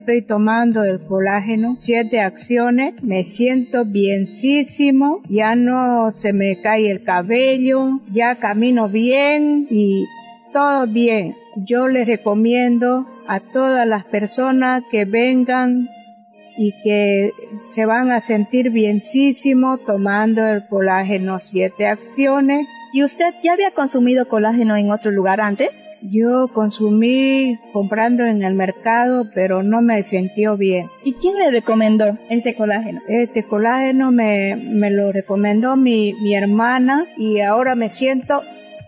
Estoy tomando el colágeno, 7 acciones, me siento bienísimo, ya no se me cae el cabello, ya camino bien y todo bien. Yo les recomiendo a todas las personas que vengan y que se van a sentir bienísimo tomando el colágeno 7 acciones. ¿Y usted ya había consumido colágeno en otro lugar antes? Yo consumí comprando en el mercado, pero no me sintió bien. ¿Y quién le recomendó este colágeno? Este colágeno me lo recomendó mi hermana y ahora me siento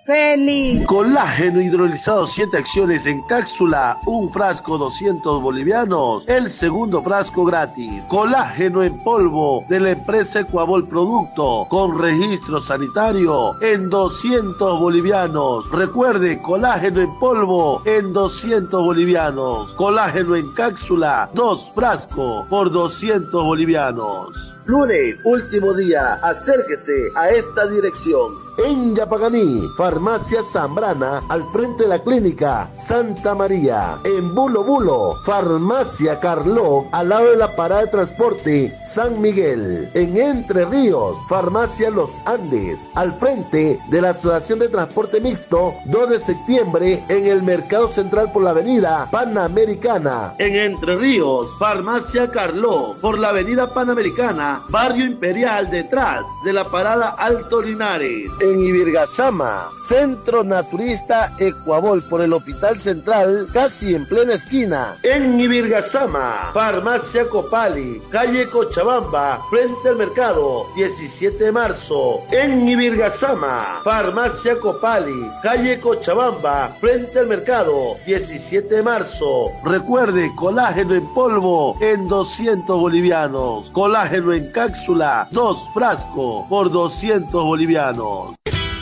feliz. Colágeno hidrolizado 7 acciones en cápsula, un frasco 200 bolivianos, el segundo frasco gratis. Colágeno en polvo de la empresa Ecuabol Producto, con registro sanitario en 200 bolivianos. Recuerde, colágeno en polvo en 200 bolivianos. Colágeno en cápsula, 2 frascos por 200 bolivianos. Lunes, último día, acérquese a esta dirección. En Yapaganí, Farmacia Zambrana, al frente de la clínica Santa María. En Bulo Bulo, Farmacia Carló, al lado de la parada de transporte San Miguel. En Entre Ríos, Farmacia Los Andes, al frente de la Asociación de Transporte Mixto, 2 de septiembre, en el Mercado Central por la avenida Panamericana. En Entre Ríos, Farmacia Carló, por la avenida Panamericana, Barrio Imperial, detrás de la parada Alto Linares. En Ibirgazama, Centro Naturista Ecuabol, por el Hospital Central, casi en plena esquina. En Ibirgazama, Farmacia Copali, calle Cochabamba, frente al mercado, 17 de marzo. En Ibirgazama, Farmacia Copali, calle Cochabamba, frente al mercado, 17 de marzo. Recuerde, colágeno en polvo en 200 bolivianos. Colágeno en cápsula, 2 frascos por 200 bolivianos.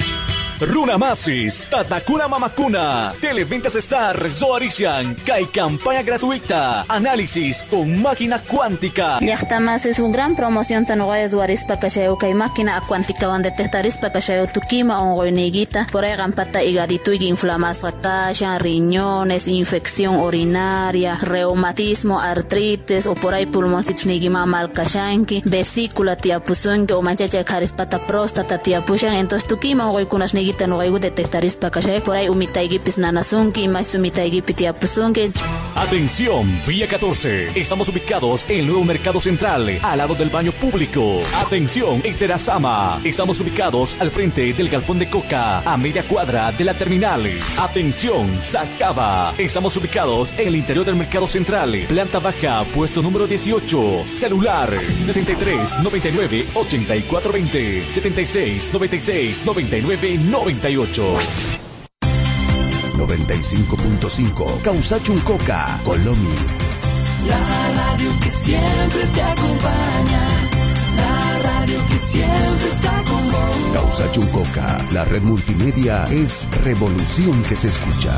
Runamasis, Tatakuna Mamakuna, Televentas Star, Zoarishan, Kai campaña gratuita, análisis con máquina cuántica. Llaqtamas es una gran promoción tan guay Zoarispa Kashayo Kai máquina cuántica van detectarispa Kashayo Tukima o Goiniguita, por ahí gampata higadito y inflamación kasha, riñones, infección urinaria, reumatismo, artritis o por ahí pulmoncitos nigima mal kashanki, vesícula tiapuzunki o manchacha karispata próstata tiapushan, entonces Tukima o Goikunas nigi no detectaris pakashay por ahí umitaigipis nanasunki más umitaigipis tiapusunki. Atención, Vía 14. Estamos ubicados en el nuevo Mercado Central, al lado del baño público. Atención, en Terazama. Estamos ubicados al frente del galpón de Coca, a media cuadra de la terminal. Atención, Sacaba. Estamos ubicados en el interior del Mercado Central, planta baja, puesto número 18. Celular 63 99 84 20 76 96 99 98. 95.5 Causachuncoca, Colomi. La radio que siempre te acompaña. La radio que siempre está con vos. Causachuncoca, la red multimedia es revolución que se escucha.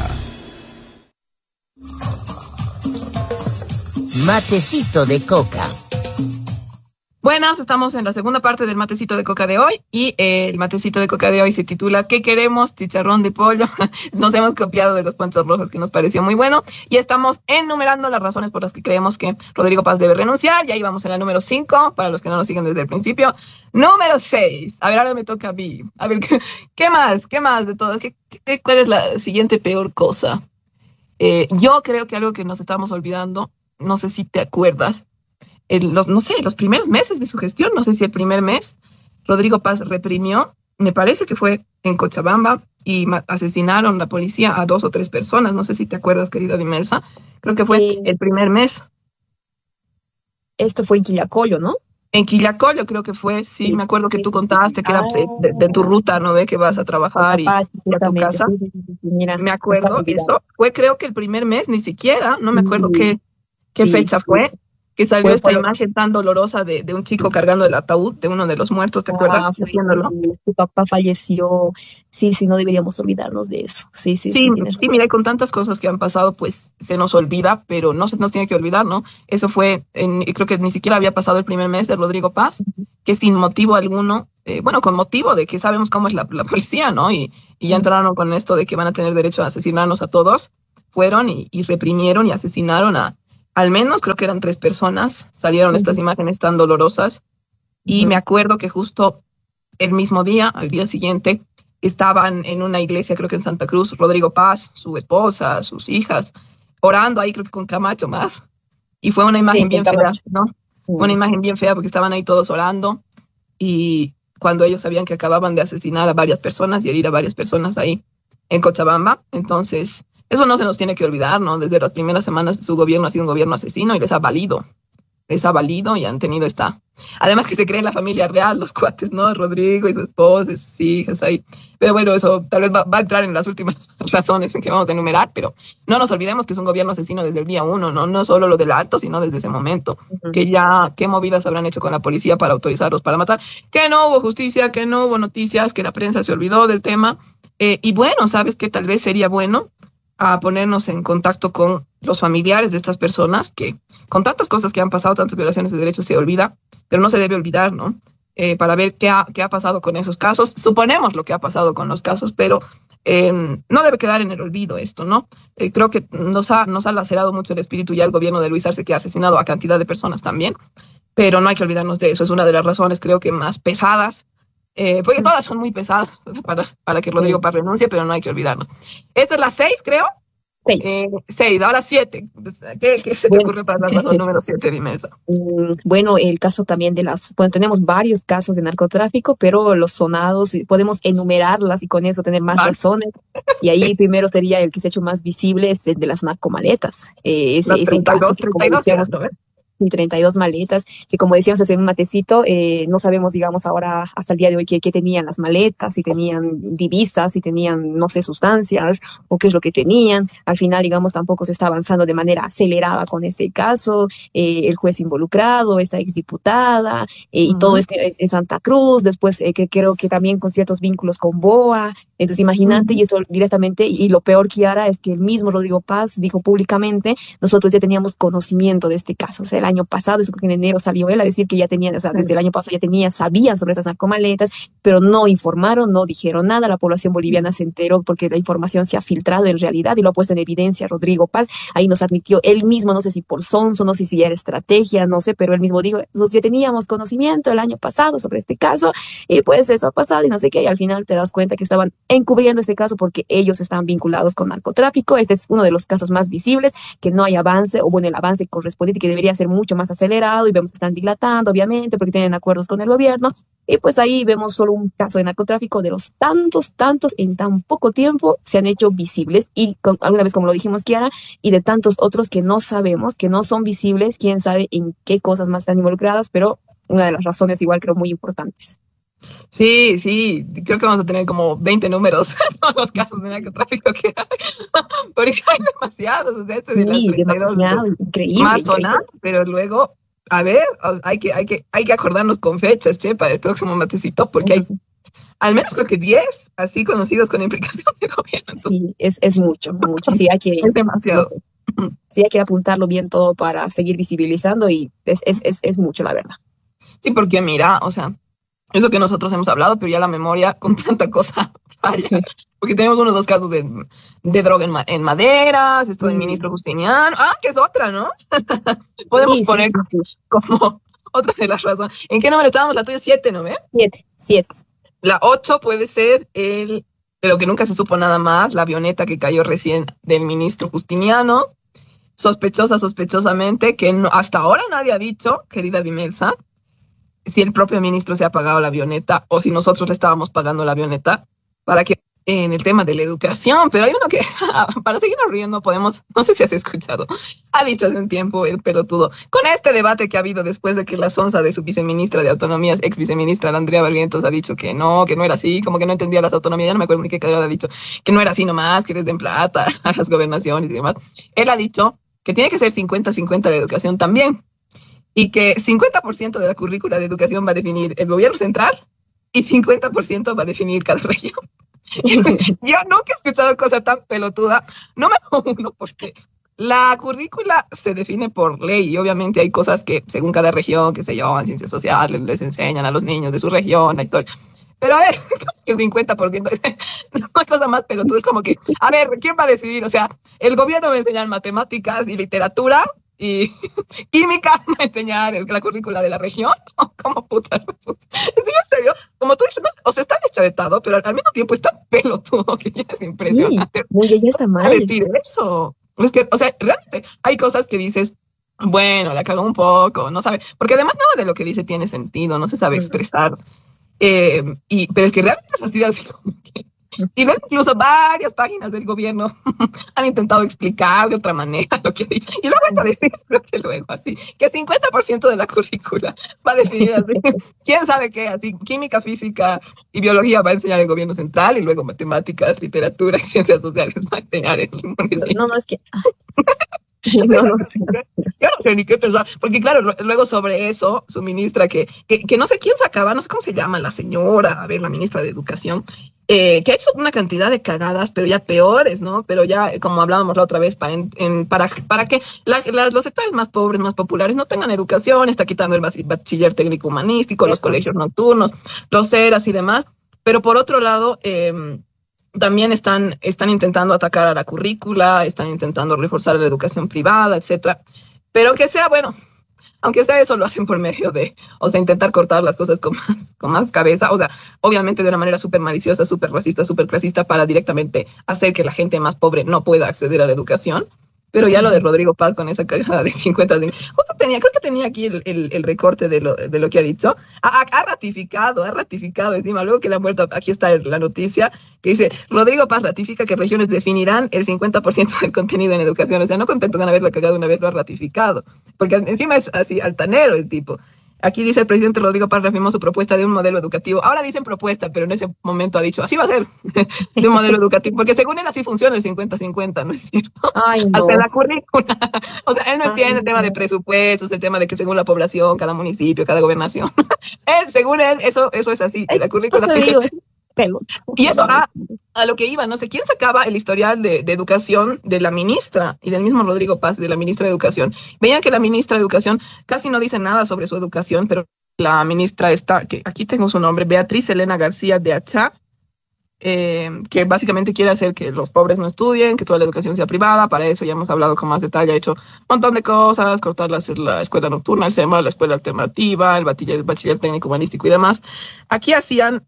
Matecito de coca. Buenas, estamos en la segunda parte del matecito de coca de hoy y el matecito de coca de hoy se titula ¿Qué queremos? Chicharrón de pollo. Nos hemos copiado de los Panzas Rojos, que nos pareció muy bueno, y estamos enumerando las razones por las que creemos que Rodrigo Paz debe renunciar. Ya íbamos en la número 5, para los que no nos siguen desde el principio. Número 6, a ver, ahora me toca a mí. A ver, ¿qué más de todas? ¿Cuál es la siguiente peor cosa? Yo creo que algo que nos estamos olvidando, no sé si te acuerdas, los primeros meses de su gestión, no sé si el primer mes, Rodrigo Paz reprimió, me parece que fue en Cochabamba, y asesinaron la policía a 2 o 3 personas, no sé si te acuerdas, querida Dimelsa, creo que fue el primer mes. Esto fue en Quillacollo, ¿no? En Quillacollo creo que fue, sí, me acuerdo que tú contaste que era de tu ruta, ¿no ve? Que vas a trabajar y a tu casa. Mira, me acuerdo, eso fue creo que el primer mes, ni siquiera, no me acuerdo qué fecha fue. Que salió esta imagen tan dolorosa de un chico cargando el ataúd de uno de los muertos, ¿te acuerdas? Su papá falleció. Sí, no deberíamos olvidarnos de eso. Sí, mira, con tantas cosas que han pasado, pues se nos olvida, pero no se nos tiene que olvidar, ¿no? Eso fue, creo que ni siquiera había pasado el primer mes de Rodrigo Paz, que sin motivo alguno, con motivo de que sabemos cómo es la policía, ¿no? Y ya entraron con esto de que van a tener derecho a asesinarnos a todos, fueron y reprimieron y asesinaron a al menos creo que eran 3 personas, salieron estas imágenes tan dolorosas. Y me acuerdo que justo el mismo día, al día siguiente, estaban en una iglesia, creo que en Santa Cruz, Rodrigo Paz, su esposa, sus hijas, orando ahí, creo que con Camacho más. Y fue una imagen bien fea, ¿no? Una imagen bien fea porque estaban ahí todos orando y cuando ellos sabían que acababan de asesinar a varias personas y herir a varias personas ahí en Cochabamba. Entonces, eso no se nos tiene que olvidar, ¿no? Desde las primeras semanas su gobierno ha sido un gobierno asesino y les ha valido y han tenido esta. Además que se cree en la familia real, los cuates, ¿no? Rodrigo y su esposa, y sus hijas ahí. Pero bueno, eso tal vez va a entrar en las últimas razones en que vamos a enumerar, pero no nos olvidemos que es un gobierno asesino desde el día 1, ¿no? No solo lo del acto, sino desde ese momento. Que ya, qué movidas habrán hecho con la policía para autorizarlos para matar, que no hubo justicia, que no hubo noticias, que la prensa se olvidó del tema. Y bueno, ¿sabes qué? Tal vez sería bueno a ponernos en contacto con los familiares de estas personas que con tantas cosas que han pasado, tantas violaciones de derechos se olvida, pero no se debe olvidar, ¿no? Para ver qué ha pasado con esos casos. Suponemos lo que ha pasado con los casos, pero no debe quedar en el olvido esto, ¿no? Creo que nos ha lacerado mucho el espíritu ya el gobierno de Luis Arce, que ha asesinado a cantidad de personas también, pero no hay que olvidarnos de eso. Es una de las razones, creo que más pesadas, porque todas son muy pesadas para que Rodrigo Paz renuncie, pero no hay que olvidarnos. Esta es la 6, creo. 6, ahora 7. ¿Qué se te ocurre para la razón número 7? Dime eso. Bueno, el caso también bueno, tenemos varios casos de narcotráfico, pero los sonados, podemos enumerarlas y con eso tener más razones. Y ahí primero sería el que se ha hecho más visible, es el de las narcomaletas. Ese 32, caso que, 32, decíamos, ¿no? 32 maletas, que como decíamos hace un matecito, no sabemos, digamos, ahora hasta el día de hoy qué tenían las maletas, si tenían divisas, si tenían, no sé, sustancias, o qué es lo que tenían. Al final, digamos, tampoco se está avanzando de manera acelerada con este caso, el juez involucrado, esta exdiputada, y todo esto es en Santa Cruz, después que creo que también con ciertos vínculos con BOA. Entonces, imagínate, y eso directamente, y lo peor, Kiara, es que el mismo Rodrigo Paz dijo públicamente, nosotros ya teníamos conocimiento de este caso. O sea, el año pasado, eso que en enero salió él a decir que ya tenían, o sea, desde el año pasado sabían sobre esas narcomaletas, pero no informaron, no dijeron nada. La población boliviana se enteró porque la información se ha filtrado en realidad y lo ha puesto en evidencia Rodrigo Paz. Ahí nos admitió él mismo, no sé si por sonso, no sé si ya era estrategia, no sé, pero él mismo dijo, nosotros ya teníamos conocimiento el año pasado sobre este caso, pues eso ha pasado y no sé qué, y al final te das cuenta que estaban encubriendo este caso porque ellos están vinculados con narcotráfico. Este es uno de los casos más visibles, que no hay avance, o bueno, el avance correspondiente que debería ser mucho más acelerado, y vemos que están dilatando, obviamente, porque tienen acuerdos con el gobierno, y pues ahí vemos solo un caso de narcotráfico de los tantos en tan poco tiempo se han hecho visibles, y alguna vez, como lo dijimos, Kiara, y de tantos otros que no sabemos, que no son visibles, quién sabe en qué cosas más están involucradas, pero una de las razones igual creo muy importantes. Sí, creo que vamos a tener como 20 números todos los casos de narcotráfico que hay, porque hay demasiados, o sea, este de las 32 demasiado, increíble. Más sonar, pero luego, a ver, hay que acordarnos con fechas, che, para el próximo matecito, porque hay al menos creo que 10 así conocidos con implicación de gobierno. Sí, es mucho, sí, hay que... Es demasiado. Sí, hay que apuntarlo bien todo para seguir visibilizando, y es mucho, la verdad. Sí, porque mira, o sea, es lo que nosotros hemos hablado, pero ya la memoria con tanta cosa falla. Porque tenemos unos 2 casos de droga en maderas, esto del ministro Justiniano. Que es otra, ¿no? Podemos poner como otra de las razones. ¿En qué número estábamos? La tuya es 7, ¿no ve? 7. La 8 puede ser pero que nunca se supo nada más, la avioneta que cayó recién del ministro Justiniano. Sospechosamente, que hasta ahora nadie ha dicho, querida Dimelsa, si el propio ministro se ha pagado la avioneta o si nosotros le estábamos pagando la avioneta, para que en el tema de la educación, pero hay uno que, para seguirnos riendo, podemos, no sé si has escuchado, ha dicho hace un tiempo el pelotudo, con este debate que ha habido después de que la sonza de su viceministra de Autonomías, ex viceministra, la Andrea Barrientos, ha dicho que no era así, como que no entendía las autonomías, ya no me acuerdo ni qué cadera ha dicho, que no era así nomás, que les den plata a las gobernaciones y demás. Él ha dicho que tiene que ser 50-50 la educación también, y que 50% de la currícula de educación va a definir el gobierno central y 50% va a definir cada región. Yo nunca he escuchado cosa tan pelotuda. Número 1, porque la currícula se define por ley y obviamente hay cosas que según cada región, que se yo, en ciencias sociales les enseñan a los niños de su región, la historia. Pero a ver, que 50%, no hay cosa más pelotuda, es como que, a ver, ¿quién va a decidir? O sea, el gobierno va a enseñar matemáticas y literatura y química me enseñar la currícula de la región. ¿Cómo putas? En serio, como tú dices, ¿no? O sea, está deschavetado, pero al mismo tiempo está pelotudo, que ya es Sí, impresionante. muy ella está ¿Cómo mal. decir eso? Es que, o sea, realmente hay cosas que dices, bueno, la cagó un poco, no sabe, porque además nada de lo que dice tiene sentido, no se sabe expresar. Pero es que realmente es así, así como que... Y luego incluso varias páginas del gobierno han intentado explicar de otra manera lo que ha dicho. Y luego está decir, creo que luego así, que 50% de la currícula va a definir así. ¿Quién sabe qué? Así, química, física y biología va a enseñar el gobierno central y luego matemáticas, literatura y ciencias sociales va a enseñar el municipio. No, es que... No, sí, no. Yo no sé ni qué pensar, porque claro, luego sobre eso, su ministra, que no sé quién sacaba, no sé cómo se llama la señora, a ver, la ministra de Educación, que ha hecho una cantidad de cagadas, pero ya peores, ¿no? Pero ya, como hablábamos la otra vez, para que los sectores más pobres, más populares, no tengan educación, está quitando el bachiller técnico humanístico, los colegios nocturnos, los CERAS y demás, pero por otro lado... también están intentando atacar a la currícula, están intentando reforzar la educación privada, etcétera. Pero aunque sea, bueno, aunque sea eso, lo hacen por medio de, o sea, intentar cortar las cosas con más cabeza, o sea, obviamente de una manera súper maliciosa, súper racista, súper clasista, para directamente hacer que la gente más pobre no pueda acceder a la educación. Pero ya lo de Rodrigo Paz con esa cagada de 50, justo creo que tenía aquí el recorte de lo que ha dicho. Ha ratificado encima, luego que le han vuelto, aquí está la noticia, que dice, Rodrigo Paz ratifica que regiones definirán el 50% del contenido en educación. O sea, no contento con haberla cagado una vez, lo ha ratificado. Porque encima es así, altanero el tipo. Aquí dice el presidente Rodrigo Paz reafirmó su propuesta de un modelo educativo. Ahora dicen propuesta, pero en ese momento ha dicho, así va a ser, de un modelo educativo. Porque según él así funciona el 50-50, ¿no es cierto? Ay, no. Hasta la currícula. O sea, él no entiende el tema de presupuestos, el tema de que según la población, cada municipio, cada gobernación. Según él, eso es así. La currícula sí. Y eso a lo que iba, no sé quién sacaba el historial de educación de la ministra y del mismo Rodrigo Paz, de la ministra de Educación. Veían que la ministra de Educación casi no dice nada sobre su educación, pero la ministra está, que aquí tengo su nombre, Beatriz Elena García de Achá, que básicamente quiere hacer que los pobres no estudien, que toda la educación sea privada. Para eso ya hemos hablado con más detalle, ha hecho un montón de cosas, cortar la escuela nocturna, el SEMA, la escuela alternativa, el bachiller técnico humanístico y demás. Aquí hacían...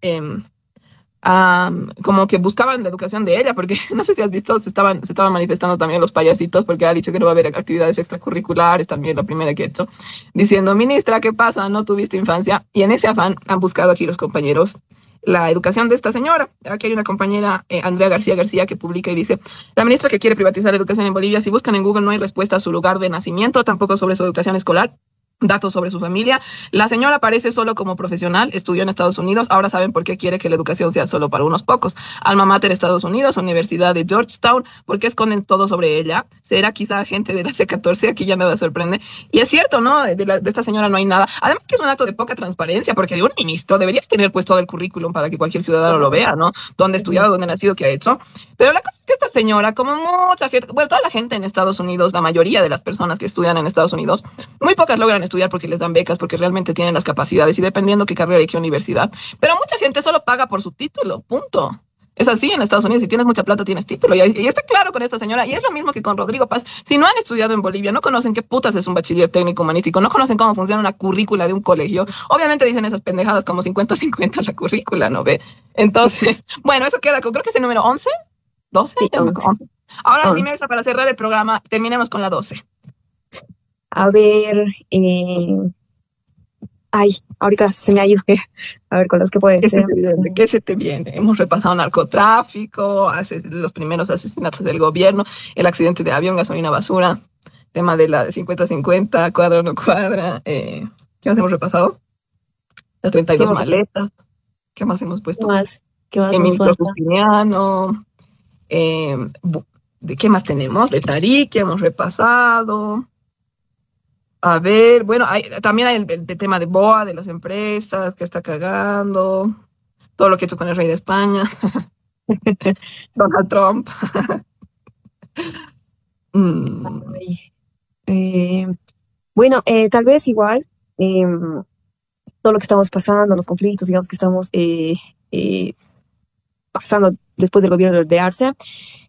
como que buscaban la educación de ella, porque no sé si has visto, se estaban manifestando también los payasitos, porque ha dicho que no va a haber actividades extracurriculares, también la primera que he hecho, diciendo, ministra, ¿qué pasa? ¿No tuviste infancia? Y en ese afán han buscado aquí los compañeros la educación de esta señora. Aquí hay una compañera, Andrea García, que publica y dice, la ministra que quiere privatizar la educación en Bolivia, si buscan en Google no hay respuesta a su lugar de nacimiento, tampoco sobre su educación escolar, datos sobre su familia. La señora aparece solo como profesional, estudió en Estados Unidos, ahora saben por qué quiere que la educación sea solo para unos pocos. Alma mater Estados Unidos, Universidad de Georgetown, ¿por qué esconden todo sobre ella? ¿Será quizá gente de la C14? Aquí ya me sorprende. Y es cierto, ¿no? De esta señora no hay nada. Además que es un acto de poca transparencia, porque de un ministro deberías tener pues todo el currículum para que cualquier ciudadano lo vea, ¿no? Dónde ha estudiado, dónde ha nacido, qué ha hecho. Pero la cosa es que esta señora, como mucha gente, bueno, toda la gente en Estados Unidos, la mayoría de las personas que estudian en Estados Unidos, muy pocas logran estudiar porque les dan becas, porque realmente tienen las capacidades y dependiendo qué carrera y qué universidad. Pero mucha gente solo paga por su título, punto. Es así en Estados Unidos, si tienes mucha plata tienes título, y está claro con esta señora, y es lo mismo que con Rodrigo Paz. Si no han estudiado en Bolivia, no conocen qué putas es un bachiller técnico humanístico, no conocen cómo funciona una currícula de un colegio, obviamente dicen esas pendejadas como 50-50 la currícula, ¿no ve? Entonces, bueno, eso queda, creo que es el número 11, 12, Sí, 11. Ahora 11. dime esa para cerrar el programa, terminemos con la 12. A ver, ay, ahorita se me ha ido. A ver, con los que puede ser. ¿Qué se te viene? Hemos repasado narcotráfico, los primeros asesinatos del gobierno, el accidente de avión, gasolina, basura, tema de la 50-50, cuadra o no cuadra. ¿Qué más hemos repasado? Las 32 maletas. ¿Qué más hemos puesto? ¿Qué más El nos ministro falta? Justiniano. ¿De qué más tenemos? De Tariq, hemos repasado. A ver, bueno, también hay el tema de BOA, de las empresas, que está cagando, todo lo que ha hecho con el rey de España, Donald Trump. Bueno, tal vez igual, todo lo que estamos pasando, los conflictos, digamos que estamos pasando después del gobierno de Arce,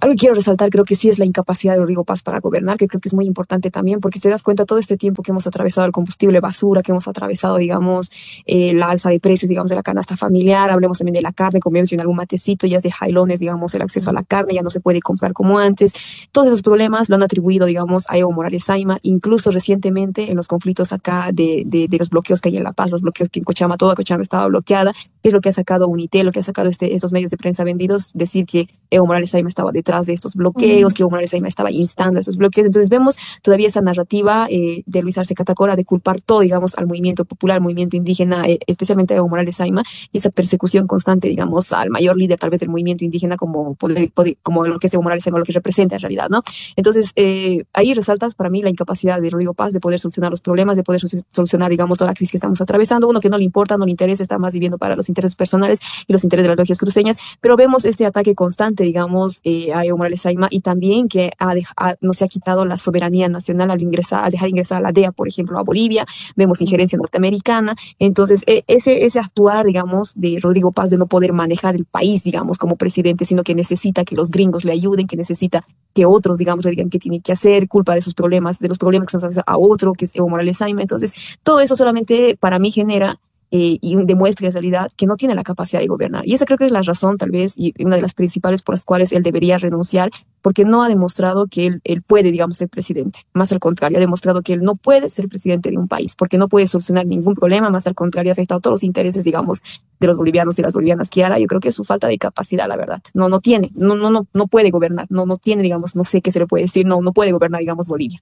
Algo que quiero resaltar, creo que sí es la incapacidad de Rodrigo Paz para gobernar, que creo que es muy importante también, porque si te das cuenta todo este tiempo que hemos atravesado el combustible basura, que hemos atravesado, digamos, la alza de precios, digamos, de la canasta familiar, hablemos también de la carne, como en algún matecito, ya es de jailones, digamos, el acceso a la carne ya no se puede comprar como antes. Todos esos problemas lo han atribuido, digamos, a Evo Morales Saima, incluso recientemente en los conflictos acá de los bloqueos que hay en La Paz, los bloqueos que en Cochabamba, toda Cochabamba estaba bloqueada, que es lo que ha sacado Unitel, lo que ha sacado estos medios de prensa vendidos, decir que Evo Morales Saima estaba detrás de estos bloqueos, que Evo Morales Saima estaba instando a estos bloqueos. Entonces vemos todavía esa narrativa de Luis Arce Catacora de culpar todo, digamos, al movimiento popular, al movimiento indígena, especialmente a Evo Morales Saima, y esa persecución constante, digamos, al mayor líder tal vez del movimiento indígena como lo que es Evo Morales Saima, lo que representa en realidad, ¿no? Entonces ahí resaltas para mí la incapacidad de Rodrigo Paz de poder solucionar los problemas, de poder solucionar, digamos, toda la crisis que estamos atravesando. Uno que no le importa, no le interesa, está más viviendo para los intereses personales y los intereses de las logias cruceñas, pero vemos este ataque constante, digamos, a Evo Morales Saima, y también que no se ha quitado la soberanía nacional al dejar ingresar a la DEA, por ejemplo, a Bolivia. Vemos injerencia norteamericana. Entonces ese actuar, digamos, de Rodrigo Paz de no poder manejar el país, digamos, como presidente, sino que necesita que los gringos le ayuden, que necesita que otros, digamos, le digan qué tiene que hacer, culpa de sus problemas, de los problemas que se nos a otro, que es Evo Morales Saima. Entonces todo eso solamente para mí genera y demuestra en realidad que no tiene la capacidad de gobernar. Y esa creo que es la razón, tal vez, y una de las principales por las cuales él debería renunciar, porque no ha demostrado que él puede, digamos, ser presidente. Más al contrario, ha demostrado que él no puede ser presidente de un país, porque no puede solucionar ningún problema. Más al contrario, ha afectado todos los intereses, digamos, de los bolivianos y las bolivianas que ahora. Yo creo que es su falta de capacidad, la verdad. No puede gobernar, no tiene, digamos, no sé qué se le puede decir, no puede gobernar, digamos, Bolivia.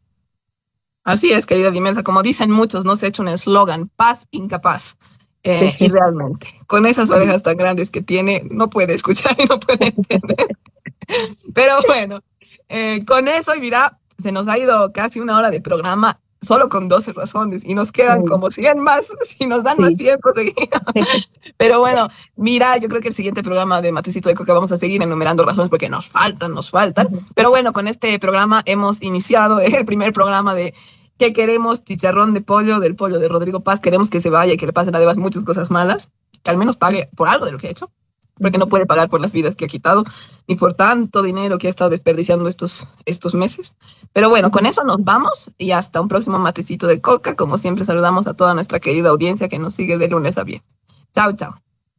Así es, querida Dimensa, como dicen muchos, no se ha hecho un eslogan, paz incapaz. Sí. Y realmente, con esas orejas tan grandes que tiene, no puede escuchar y no puede entender. Pero bueno, con eso, y mira, se nos ha ido casi una hora de programa, solo con 12 razones, y nos quedan como 100 más, si nos dan más tiempo seguido. Pero bueno, mira, yo creo que el siguiente programa de Matecito de Coca vamos a seguir enumerando razones porque nos faltan. Pero bueno, con este programa hemos iniciado el primer programa de ¿qué queremos? Chicharrón de pollo, del pollo de Rodrigo Paz. Queremos que se vaya y que le pasen además muchas cosas malas, que al menos pague por algo de lo que ha hecho, porque no puede pagar por las vidas que ha quitado, ni por tanto dinero que ha estado desperdiciando estos meses. Pero bueno, con eso nos vamos y hasta un próximo Matecito de Coca. Como siempre, saludamos a toda nuestra querida audiencia que nos sigue de lunes a viernes. Chao, chao.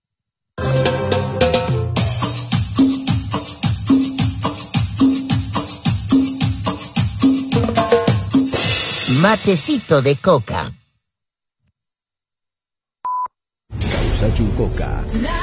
Matecito de Coca. Causa Coca.